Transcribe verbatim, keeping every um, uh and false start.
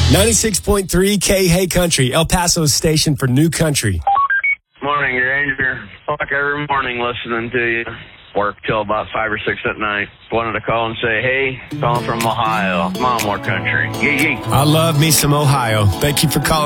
ninety-six point three K Hey Country, El Paso's station for new country. Morning, Ranger. Fuck every morning listening to you. Work till about five or six at night. Wanted to call and say, hey, calling from Ohio. Come on, more country. Yee yee. I love me some Ohio. Thank you for calling.